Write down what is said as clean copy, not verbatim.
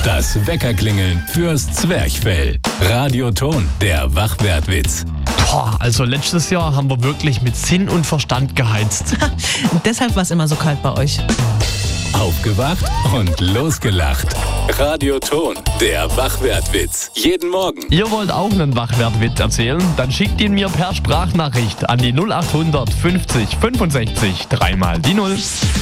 Das Weckerklingeln fürs Zwerchfell. Radioton, der Wachwertwitz. Also letztes Jahr haben wir wirklich mit Sinn und Verstand geheizt. Deshalb war es immer so kalt bei euch. Aufgewacht und losgelacht. Radioton, der Wachwertwitz. Jeden Morgen. Ihr wollt auch einen Wachwertwitz erzählen? Dann schickt ihn mir per Sprachnachricht an die 0800 50 65 3 mal die 0.